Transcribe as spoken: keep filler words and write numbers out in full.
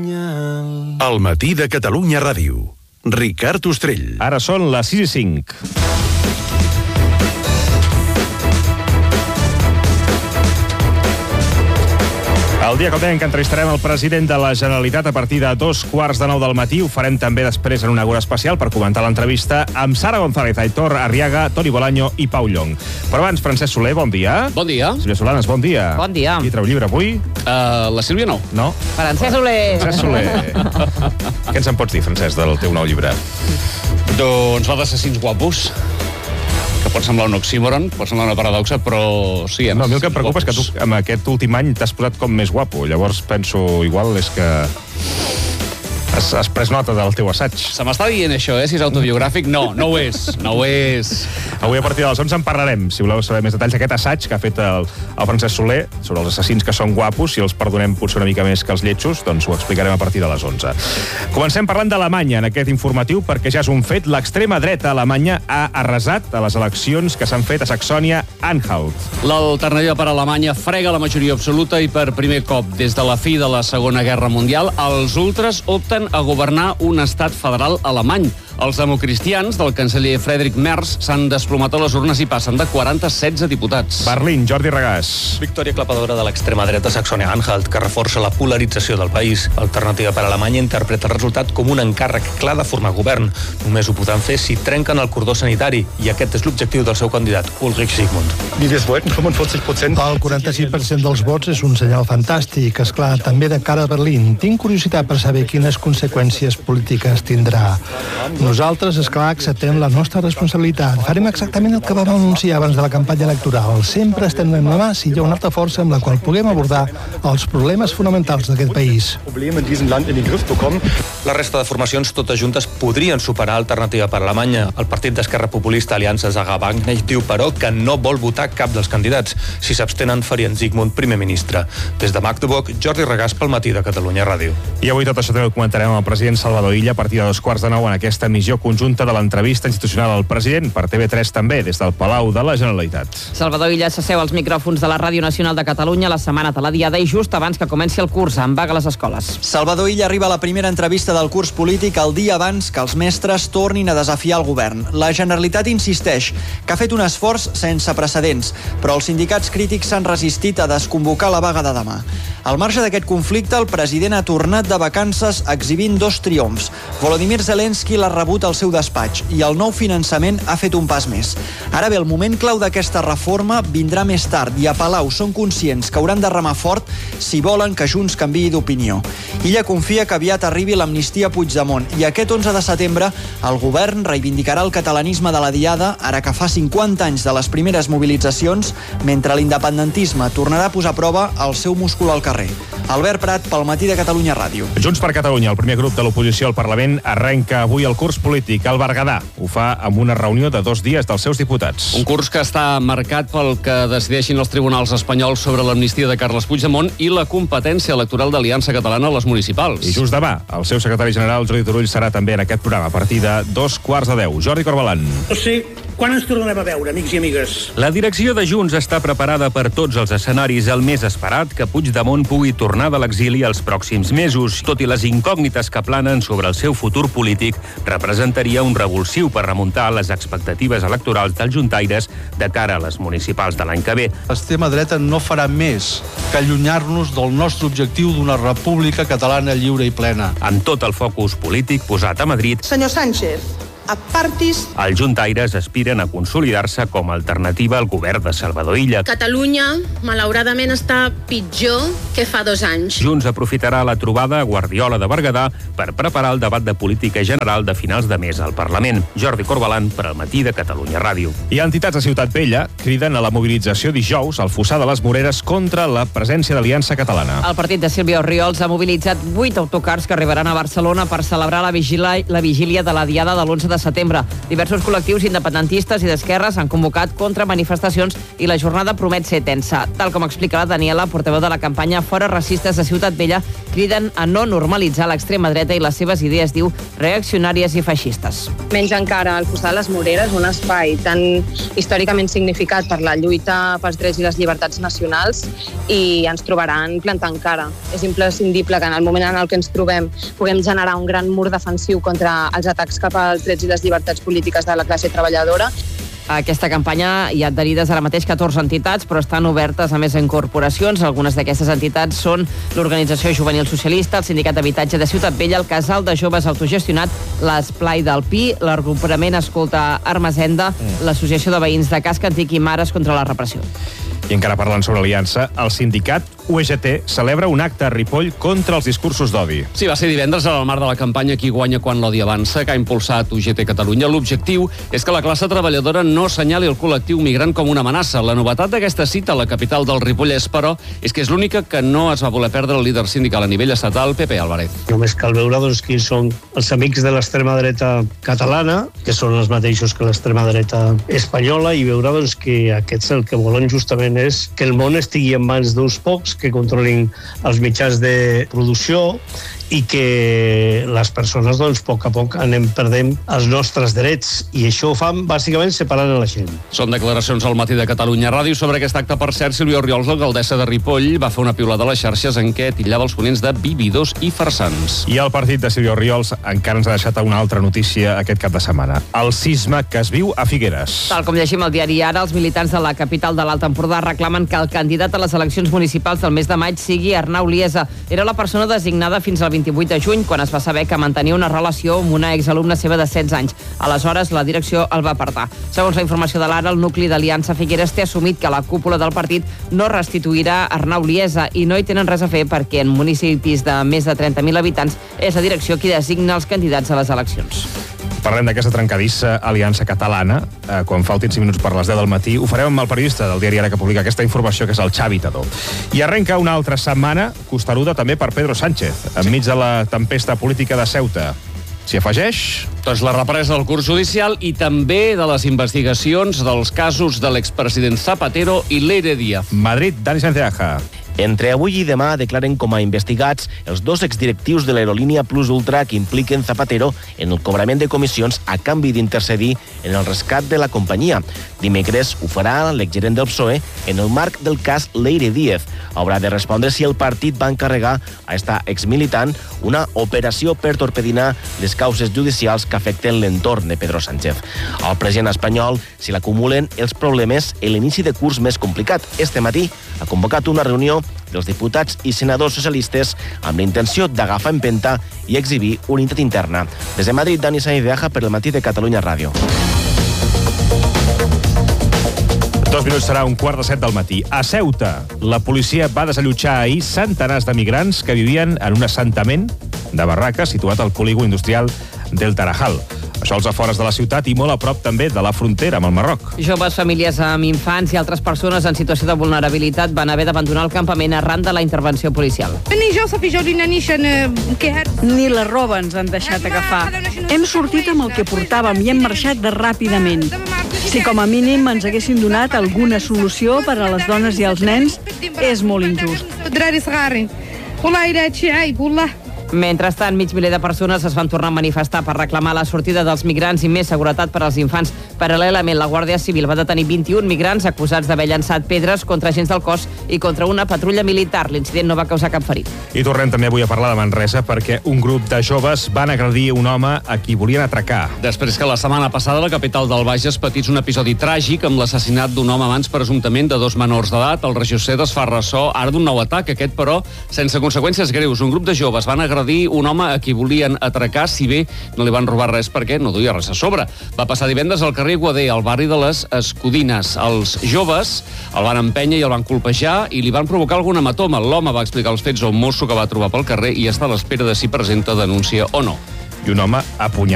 Al matí de Catalunya Ràdio. Ricard Ostrell. Ara són les sis i cinc. El dia que el que entrevistarem el president de la Generalitat a partir de dos quarts de nou del matí. Ho farem també després en una hora especial per comentar l'entrevista amb Sara González, Aitor Arriaga, Toni Bolaño i Pau Llong. Però abans, Francesc Soler, bon dia. Bon dia. Sílvia Solanes, bon dia. Bon dia. Qui treu llibre avui? Uh, la Sílvia no. No? Francesc Soler. Francesc Soler. Què ens en pots dir, Francesc, del teu nou llibre? Doncs va d'assassins guapos, que pot semblar un oxímoron, pot semblar una paradoxa, però sí... No, a mi el que em preocupa és que tu amb aquest últim any t'has posat com més guapo. Llavors penso, igual és que has, has pres nota del teu assaig. Se m'està dient això, eh? Si és autobiogràfic, no, no ho és, no ho és. Avui a partir de les onze en parlarem, si voleu saber més detalls d'aquest assaig que ha fet el, el Francesc Soler sobre els assassins que són guapos, si els perdonem potser una mica més que els lletjos, doncs ho explicarem a partir de les onze. Comencem parlant d'Alemanya en aquest informatiu, perquè ja és un fet, l'extrema dreta alemanya ha arrasat a les eleccions que s'han fet a Saxònia-Anhalt. L'alternativa per a Alemanya frega la majoria absoluta i per primer cop des de la fi de la Segona Guerra Mundial els ultres opten a governar un estat federal alemany. Els democristians del canceller Friedrich Merz s'han desplomat a les urnes i passen de quaranta a setze diputats. Berlín, Jordi Regàs. Victòria clapadora de l'extrema dreta Saxònia-Anhalt, que reforça la polarització del país. Alternativa per Alemanya interpreta el resultat com un encàrrec clar de formar govern. Només ho podran fer si trenquen el cordó sanitari, i aquest és l'objectiu del seu candidat, Ulrich Sigmund. El quaranta-sis per cent dels vots és un senyal fantàstic, esclar, també de cara a Berlín. Tinc curiositat per saber quines conseqüències polítiques tindrà. Nosaltres, esclar, acceptem la nostra responsabilitat. Farem exactament el que vam anunciar abans de la campanya electoral. Sempre estem en la mà si hi ha una altra força amb la qual puguem abordar els problemes fonamentals d'aquest país. La resta de formacions totes juntes podrien superar Alternativa per Alemanya. El partit d'Esquerra Populista Aliança Zaga-Wagenknecht diu, però, que no vol votar cap dels candidats. Si s'abstenen, farien Sigmund primer ministre. Des de Magdeburg, Jordi Regàs pel matí de Catalunya Ràdio. I avui tot això també ho comentarem amb el president Salvador Illa a partir de dos quarts de nou en aquesta emissió conjunta de l'entrevista institucional al president per T V tres també, des del Palau de la Generalitat. Salvador Illa s'asseu als micròfons de la Ràdio Nacional de Catalunya la setmana de la Diada i just abans que comenci el curs en vaga a les escoles. Salvador Illa arriba a la primera entrevista del curs polític el dia abans que els mestres tornin a desafiar el govern. La Generalitat insisteix que ha fet un esforç sense precedents, però els sindicats crítics s'han resistit a desconvocar la vaga de demà. Al marge d'aquest conflicte, el president ha tornat de vacances exhibint dos triomfs. Volodymyr Zelensky l'ha rebut al seu despatx i el nou finançament ha fet un pas més. Ara bé, el moment clau d'aquesta reforma vindrà més tard i a Palau són conscients que hauran de remar fort si volen que Junts canviï d'opinió. Illa confia que aviat arribi l'amnistia Puigdemont i aquest onze de setembre el govern reivindicarà el catalanisme de la Diada, ara que fa cinquanta anys de les primeres mobilitzacions, mentre l'independentisme tornarà a posar a prova el seu múscul al carrer. Albert Prat, pel matí de Catalunya Ràdio. Junts per Catalunya, el primer grup de l'oposició al Parlament, arrenca avui el curs polític al Berguedà. Ho fa amb una reunió de dos dies dels seus diputats. Un curs que està marcat pel que decideixin els tribunals espanyols sobre l'amnistia de Carles Puigdemont i la competència electoral d'Aliança Catalana a les municipals. I just demà, el seu secretari general, Jordi Turull, serà també en aquest programa a partir de dos quarts de deu. Jordi Corbalan. No sé quan ens tornarem a veure, amics i amigues. La direcció de Junts està preparada per tots els escenaris. El més esperat, que Puigdemont pugui tornar de l'exili els pròxims mesos. Tot i les incògnites que planen sobre el seu futur polític, representaria un revulsiu per remuntar les expectatives electorals dels juntaires de cara a les municipals de l'any que ve. L'extrema dreta no farà més que allunyar-nos del nostre objectiu d'una república catalana lliure i plena. Amb tot el focus polític posat a Madrid, Senyor Sánchez, apartis. Els juntaires aspiren a consolidar-se com a alternativa al govern de Salvador Illa. Catalunya, malauradament, està pitjor que fa dos anys. Junts aprofitarà la trobada a Guardiola de Berguedà per preparar el debat de política general de finals de mes al Parlament. Jordi Corbalan, per al matí de Catalunya Ràdio. I entitats de Ciutat Vella criden a la mobilització dijous al Fossar de les Moreres contra la presència d'Aliança Catalana. El partit de Sílvia Orriols ha mobilitzat vuit autocars que arribaran a Barcelona per celebrar la vigília, la vigília de la Diada de l'onze de setembre. Diversos col·lectius independentistes i d'esquerres han convocat contra manifestacions i la jornada promet ser tensa. Tal com explica la Daniela, portaveu de la campanya Fora Racistes de Ciutat Vella, criden a no normalitzar l'extrema dreta i les seves idees, diu, reaccionàries i feixistes. Menys encara al costat de les Moreres, un espai tan històricament significat per la lluita pels drets i les llibertats nacionals, i ens trobaran plantant cara. És imprescindible que en el moment en el que ens trobem puguem generar un gran mur defensiu contra els atacs cap als drets i les llibertats polítiques de la classe treballadora. A aquesta campanya hi ha adherides ara mateix catorze entitats, però estan obertes a més incorporacions. Algunes d'aquestes entitats són l'Organització Juvenil Socialista, el Sindicat d'Habitatge de Ciutat Vella, el Casal de Joves Autogestionat, l'Esplai del Pi, l'Agrupament Escolta Armesenda, l'Associació de Veïns de Casc Antic i Mares contra la Repressió. I encara parlant sobre aliança, el sindicat U E G T celebra un acte a Ripoll contra els discursos d'odi. Sí, va ser divendres en el marc de la campanya Qui guanya quan l'odi avança, que ha impulsat U G T Catalunya. L'objectiu és que la classe treballadora no assenyali el col·lectiu migrant com una amenaça. La novetat d'aquesta cita a la capital del Ripollès, però, és que és l'única que no es va voler perdre el líder sindical a nivell estatal, Pepe Álvarez. Només cal veure doncs, qui són els amics de l'extrema dreta catalana, que són els mateixos que l'extrema dreta espanyola, i veure doncs, que aquests el que volen justament és que el món estigui en mans d'uns pocs que controlin els mitjans de producció i que les persones, doncs, a poc a poc anem perdent els nostres drets, i això ho fan bàsicament separant la gent. Són declaracions al Matí de Catalunya Ràdio. Sobre aquest acte, per cert, Sílvia Oriols, l'alcaldessa de Ripoll, va fer una piulada a les xarxes en què titllava els ponents de vividors i farsans. I el partit de Sílvia Oriols encara ens ha deixat una altra notícia aquest cap de setmana. El sisme que es viu a Figueres. Tal com llegim al diari Ara, els militants de la capital de l'Alt Empordà reclamen que el candidat a les eleccions municipals del mes de maig sigui Arnau Liesa. Era la persona designada fins al vint-i-vuit de juny, quan es va saber que mantenia una relació amb una exalumna seva de setze anys. Aleshores, la direcció el va apartar. Segons la informació de l'Ara, el nucli d'Aliança Figueres té assumit que la cúpula del partit no restituirà Arnau Liesa, i no hi tenen res a fer perquè en municipis de més de trenta mil habitants és la direcció qui designa els candidats a les eleccions. Parlem d'aquesta trencadissa aliança catalana. Eh, quan faltin cinc minuts per les deu del matí, ho farem amb el periodista del diari Ara que publica aquesta informació, que és el Xavi Tadó. I arrenca una altra setmana costeruda també per Pedro Sánchez, enmig de la tempesta política de Ceuta. S'hi afegeix? Doncs la represa del curs judicial i també de les investigacions dels casos de l'expresident Zapatero i Leire Díaz. Madrid, Dani Santiago. Entre avui i demà declaren com a investigats els dos exdirectius de l'aerolínia Plus Ultra que impliquen Zapatero en el cobrament de comissions a canvi d'intercedir en el rescat de la companyia. Dimecres ho farà l'exgerent del P S O E en el marc del cas Leire Díaz. Haurà de respondre si el partit va encarregar a esta exmilitant una operació per torpedinar les causes judicials que afecten l'entorn de Pedro Sánchez. Al president espanyol s'hi l'acumulen els problemes en l'inici de curs més complicat. Este matí ha convocat una reunió dels diputats i senadors socialistes amb la intenció d'agafar empenta i exhibir unitat interna. Des de Madrid, Dani Santiago per el Matí de Catalunya Ràdio. Dos minuts serà un quart de set del matí. A Ceuta, la policia va desallotjar ahir centenars de migrants que vivien en un assentament de barraques situat al polígon industrial del Tarajal. Això als afores de la ciutat i molt a prop també de la frontera amb el Marroc. Joves, famílies amb infants i altres persones en situació de vulnerabilitat van haver d'abandonar el campament arran de la intervenció policial. Ni la roba ens han deixat agafar. Hem sortit amb el que portàvem i hem marxat de ràpidament. Si com a mínim ens haguessin donat alguna solució per a les dones i els nens, és molt injust. Mentrestant, mig miler de persones es van tornar a manifestar per reclamar la sortida dels migrants i més seguretat per als infants. Paral·lelament, la Guàrdia Civil va detenir vint-i-un migrants acusats d'haver llançat pedres contra agents del cos i contra una patrulla militar. L'incident no va causar cap ferit. I tornem també avui a parlar de Manresa perquè un grup de joves van agredir un home a qui volien atracar. Després que la setmana passada la capital del Bages patís un episodi tràgic amb l'assassinat d'un home abans presumptament de dos menors d'edat, el regisser es fa ressò ara d'un nou atac, aquest però sense conseqüències greus. Un grup de joves van agredir un home a qui volien atracar, si bé no li van robar res perquè no duia res a sobre. Va passar divendres al carrer Guader, al barri de les Escudines. Els joves el van empènyer i el van colpejar i li van provocar algun hematoma. L'home va explicar els fets a un mosso que va trobar pel carrer i està a l'espera de si presenta denúncia o no. I un home apunyalat